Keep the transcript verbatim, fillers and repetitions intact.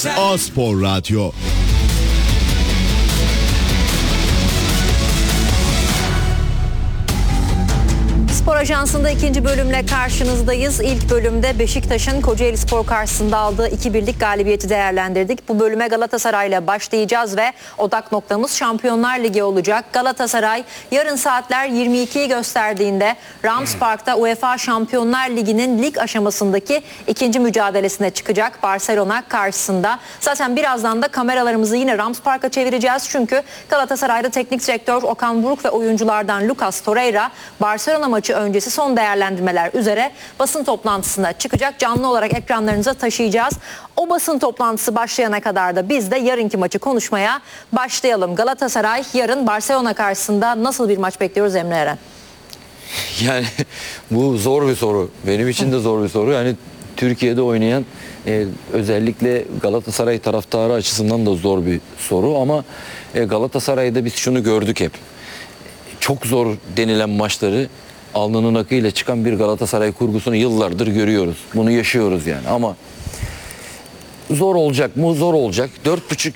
O Spor Radyo. Spor Ajansı'nda ikinci bölümle karşınızdayız. İlk bölümde Beşiktaş'ın Kocaelispor karşısında aldığı iki birlik galibiyeti değerlendirdik. Bu bölüme Galatasaray'la başlayacağız ve odak noktamız Şampiyonlar Ligi olacak. Galatasaray yarın saatler yirmi ikiyi gösterdiğinde Rams Park'ta UEFA Şampiyonlar Ligi'nin lig aşamasındaki ikinci mücadelesine çıkacak Barcelona karşısında. Zaten birazdan da kameralarımızı yine Rams Park'a çevireceğiz. Çünkü Galatasaray'da teknik direktör Okan Buruk ve oyunculardan Lucas Torreira Barcelona maçı öncesi son değerlendirmeler üzere basın toplantısına çıkacak. Canlı olarak ekranlarınıza taşıyacağız. O basın toplantısı başlayana kadar da biz de yarınki maçı konuşmaya başlayalım. Galatasaray yarın Barcelona karşısında nasıl bir maç bekliyoruz Emre Eren? Yani bu zor bir soru. Benim için de zor bir soru. Yani Türkiye'de oynayan e, özellikle Galatasaray taraftarı açısından da zor bir soru ama e, Galatasaray'da biz şunu gördük hep. Çok zor denilen maçları alnının akıyla çıkan bir Galatasaray kurgusunu yıllardır görüyoruz. Bunu yaşıyoruz yani ama zor olacak mı? Zor olacak. dört buçuk